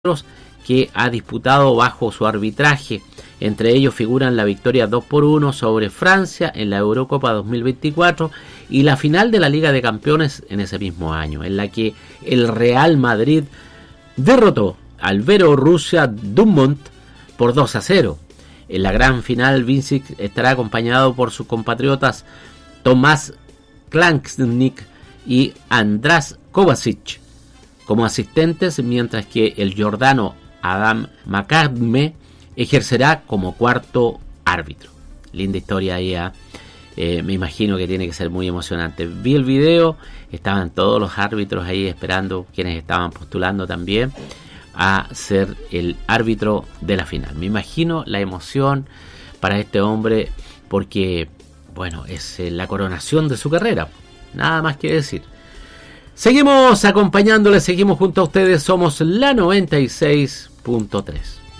que ha disputado bajo su arbitraje. Entre ellos figuran la victoria 2-1 sobre Francia en la Eurocopa 2024 y la final de la Liga de Campeones en ese mismo año, en la que el Real Madrid derrotó al Borussia Dortmund por 2-0. En la gran final, Vincic estará acompañado por sus compatriotas Tomás Klančnik y András Kovacic como asistentes, mientras que el jordano Adam Makadme ejercerá como cuarto árbitro. Linda historia ahí, me imagino que tiene que ser muy emocionante. Vi el video, estaban todos los árbitros ahí esperando, quienes estaban postulando también a ser el árbitro de la final. Me imagino la emoción para este hombre porque, bueno, es la coronación de su carrera. Nada más que decir. Seguimos acompañándoles, seguimos junto a ustedes, somos la 96.3.